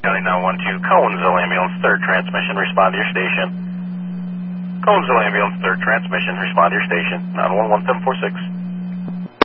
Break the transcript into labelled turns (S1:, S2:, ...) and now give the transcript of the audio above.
S1: County 912, Conesville Ambulance, 3rd transmission, respond to your station. Conesville Ambulance, 3rd transmission, respond to your station, 911746.